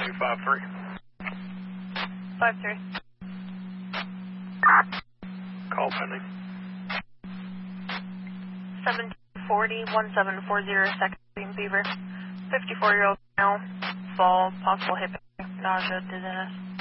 253. 53. Call pending. 1740-1740, second beam Beaver. 54-year-old male, fall, possible hip, nausea, dizziness.